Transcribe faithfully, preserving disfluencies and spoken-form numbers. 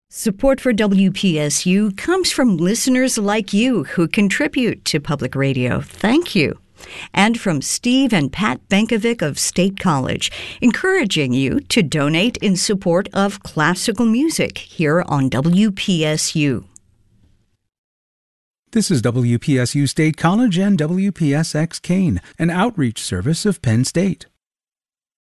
Support for W P S U comes from listeners like you who contribute to public radio. Thank you. And from Steve and Pat Benkovic of State College, encouraging you to donate in support of classical music here on W P S U. This is W P S U State College and W P S X Kane, an outreach service of Penn State.